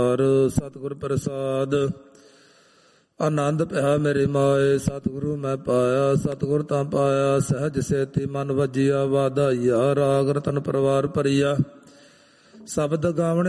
ਸਤਿਗੁਰ ਪ੍ਰਸਾਦ ਆਨੰਦ ਪਿਆ ਮੇਰੇ ਮਾਏ। ਸਤਿਗੁਰੂ ਮੈਂ ਪਾਇਆ ਸਤਿਗੁਰ ਤਾਂ ਪਾਇਆ, ਸਹਿਜ ਸੇਤੀ ਮਨ ਵਜਿਆ। ਵਾਧਾਈਆ ਰਾਗ ਰਤਨ ਪਰਵਾਰ ਭਰੀਆ, ਸ਼ਬਦ ਗਾਵਣ